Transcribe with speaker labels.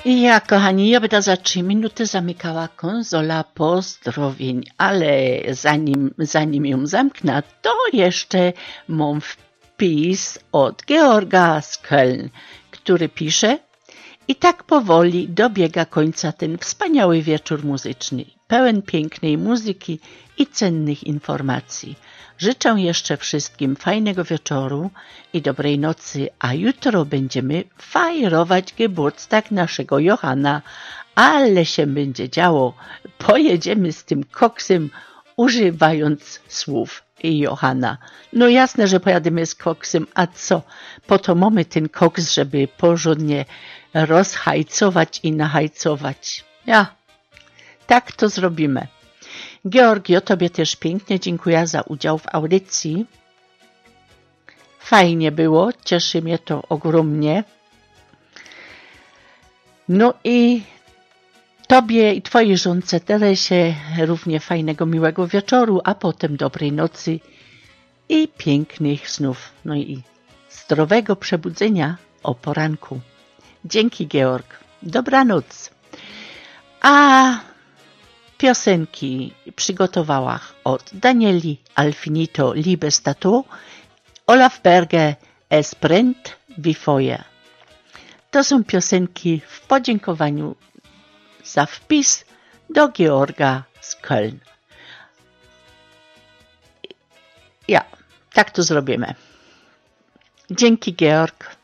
Speaker 1: I ja, kochani, ja będę za 3 minuty zamykała konsola pozdrowień, ale zanim ją zamknę, to jeszcze mam wpis od Georga z Köln, który pisze: i tak powoli dobiega końca ten wspaniały wieczór muzyczny, pełen pięknej muzyki i cennych informacji. Życzę jeszcze wszystkim fajnego wieczoru i dobrej nocy, a jutro będziemy fajrować Geburtstag naszego Johana, ale się będzie działo. Pojedziemy z tym koksem, używając słów Johana. No jasne, że pojadziemy z koksem, a co? Po to mamy ten koks, żeby porządnie rozhajcować i nahajcować. Ja, tak to zrobimy. Georgio, tobie też pięknie dziękuję za udział w audycji. Fajnie było, cieszy mnie to ogromnie. No i tobie i twojej żonce Teresie równie fajnego, miłego wieczoru, a potem dobrej nocy i pięknych snów. No i zdrowego przebudzenia o poranku. Dzięki, Georg. Dobranoc. A piosenki przygotowała od Danieli Alfinito Liebes Tattoo, Olaf Berge Es brennt wie Feuer. To są piosenki w podziękowaniu za wpis do Georga z Köln. Ja, tak to zrobimy. Dzięki, Georg.